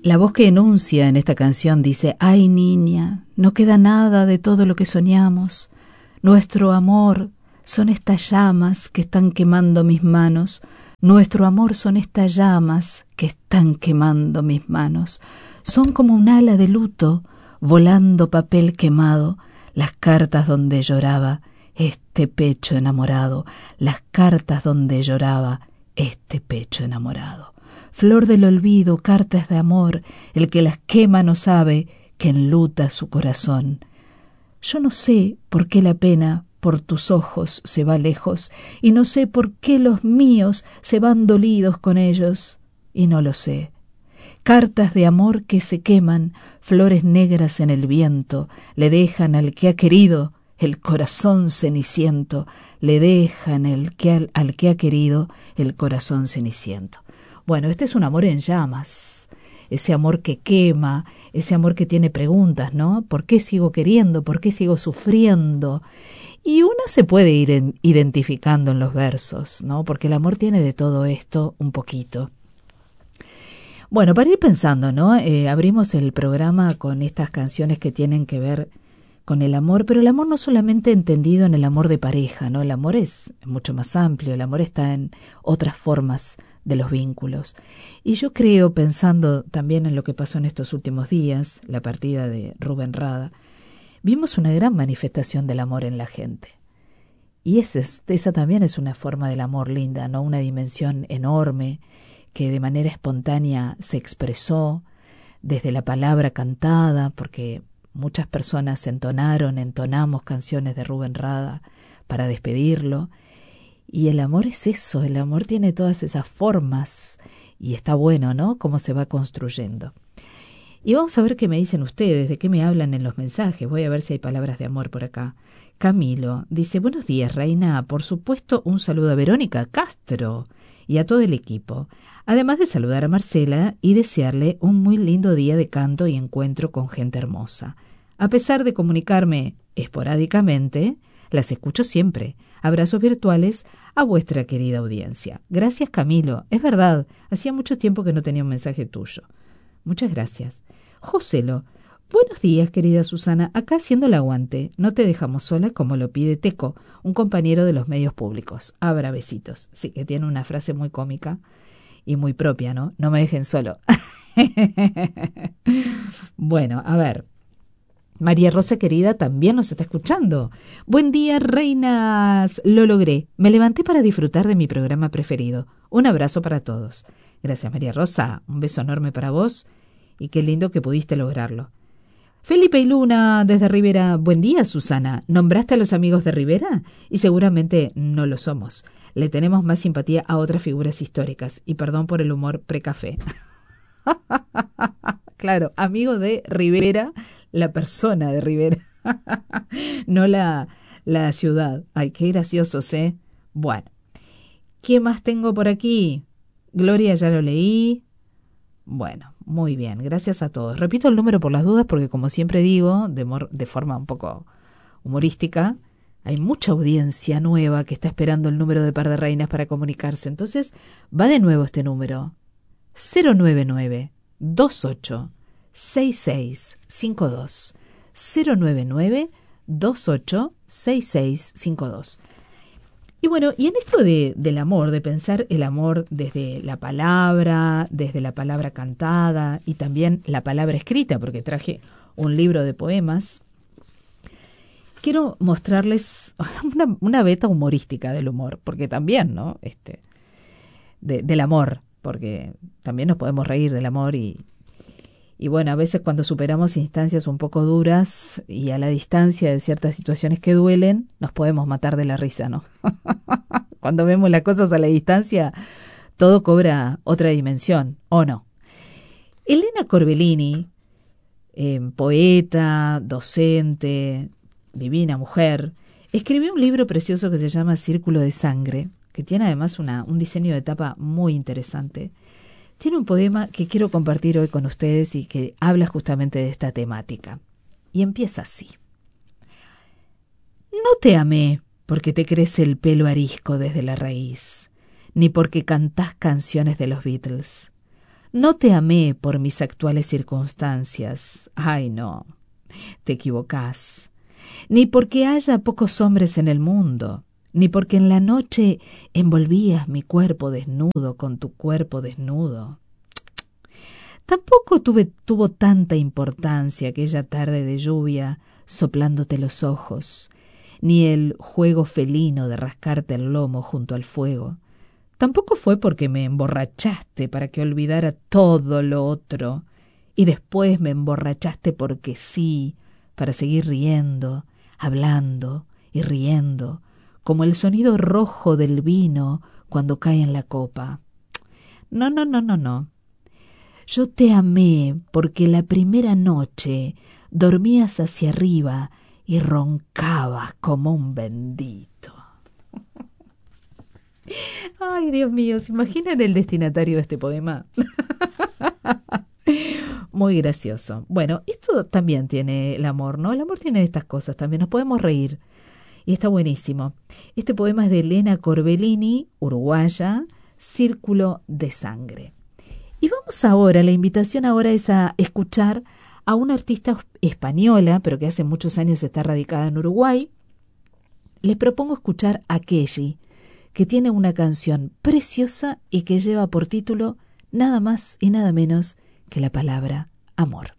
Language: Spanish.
La voz que enuncia en esta canción dice: ay, niña, no queda nada de todo lo que soñamos. Nuestro amor son estas llamas que están quemando mis manos. Nuestro amor son estas llamas que están quemando mis manos. Son como un ala de luto, volando papel quemado, las cartas donde lloraba este pecho enamorado, las cartas donde lloraba este pecho enamorado. Flor del olvido, cartas de amor, el que las quema no sabe que enluta su corazón. Yo no sé por qué la pena por tus ojos se va lejos, y no sé por qué los míos se van dolidos con ellos, y no lo sé. Cartas de amor que se queman, flores negras en el viento, le dejan al que ha querido el corazón ceniciento, le dejan al que ha querido el corazón ceniciento. Bueno, este es un amor en llamas, ese amor que quema, ese amor que tiene preguntas, ¿no? ¿Por qué sigo queriendo? ¿Por qué sigo sufriendo? Y una se puede ir identificando en los versos, ¿no? Porque el amor tiene de todo esto un poquito. Bueno, para ir pensando, ¿no? Abrimos el programa con estas canciones que tienen que ver con el amor, pero el amor no solamente entendido en el amor de pareja, ¿no? El amor es mucho más amplio, el amor está en otras formas de los vínculos. Y yo creo, pensando también en lo que pasó en estos últimos días, la partida de Rubén Rada, vimos una gran manifestación del amor en la gente. Y esa también es una forma del amor linda, ¿no? Una dimensión enorme que de manera espontánea se expresó desde la palabra cantada, porque muchas personas entonamos canciones de Rubén Rada para despedirlo. Y el amor es eso, el amor tiene todas esas formas y está bueno, ¿no? Cómo se va construyendo. Y vamos a ver qué me dicen ustedes, de qué me hablan en los mensajes. Voy a ver si hay palabras de amor por acá. Camilo dice: buenos días, Reina. Por supuesto, un saludo a Verónica Castro y a todo el equipo. Además de saludar a Marcela y desearle un muy lindo día de canto y encuentro con gente hermosa. A pesar de comunicarme esporádicamente, las escucho siempre. Abrazos virtuales a vuestra querida audiencia. Gracias, Camilo. Es verdad, hacía mucho tiempo que no tenía un mensaje tuyo. Muchas gracias. Joselo: buenos días, querida Susana. Acá haciendo el aguante. No te dejamos sola como lo pide Teco, un compañero de los medios públicos. Abra besitos. Sí, que tiene una frase muy cómica y muy propia, ¿no? No me dejen solo. Bueno, a ver. María Rosa querida también nos está escuchando. Buen día, reinas. Lo logré. Me levanté para disfrutar de mi programa preferido. Un abrazo para todos. Gracias, María Rosa. Un beso enorme para vos y qué lindo que pudiste lograrlo. Felipe y Luna desde Rivera. Buen día, Susana. ¿Nombraste a los amigos de Rivera? Y seguramente no lo somos. Le tenemos más simpatía a otras figuras históricas. Y perdón por el humor precafé. Claro, amigo de Rivera, la persona de Rivera, no la ciudad. Ay, qué graciosos, ¿eh? Bueno, ¿qué más tengo por aquí? Gloria, ya lo leí. Bueno, muy bien, gracias a todos. Repito el número por las dudas porque, como siempre digo, de forma un poco humorística, hay mucha audiencia nueva que está esperando el número de Par de Reinas para comunicarse. Entonces, va de nuevo este número. 099-28-6652. 099-28-6652. Y bueno, y en esto del amor, de pensar el amor desde la palabra cantada y también la palabra escrita, porque traje un libro de poemas, quiero mostrarles una beta humorística del humor, porque también, ¿no? Del amor, porque también nos podemos reír del amor y bueno, a veces cuando superamos instancias un poco duras y a la distancia de ciertas situaciones que duelen, nos podemos matar de la risa, ¿no? Cuando vemos las cosas a la distancia, todo cobra otra dimensión, ¿o no? Elena Corbellini, poeta, docente, divina mujer, escribió un libro precioso que se llama Círculo de Sangre, que tiene además un diseño de tapa muy interesante. Tiene un poema que quiero compartir hoy con ustedes y que habla justamente de esta temática. Y empieza así. No te amé porque te crece el pelo arisco desde la raíz, ni porque cantás canciones de los Beatles. No te amé por mis actuales circunstancias. Ay, no, te equivocás. Ni porque haya pocos hombres en el mundo, ni porque en la noche envolvías mi cuerpo desnudo con tu cuerpo desnudo. Tampoco tuvo tanta importancia aquella tarde de lluvia soplándote los ojos, ni el juego felino de rascarte el lomo junto al fuego. Tampoco fue porque me emborrachaste para que olvidara todo lo otro, y después me emborrachaste porque sí, para seguir riendo, hablando y riendo, como el sonido rojo del vino cuando cae en la copa. No, no, no, no, no. Yo te amé porque la primera noche dormías hacia arriba y roncabas como un bendito. Ay, Dios mío, ¿se imaginan el destinatario de este poema? Muy gracioso. Bueno, esto también tiene el amor, ¿no? El amor tiene estas cosas también, nos podemos reír y está buenísimo. Este poema es de Elena Corbellini, uruguaya, Círculo de Sangre. Y vamos ahora, la invitación ahora es a escuchar a una artista española, pero que hace muchos años está radicada en Uruguay. Les propongo escuchar a Kelly, que tiene una canción preciosa y que lleva por título nada más y nada menos que la palabra amor.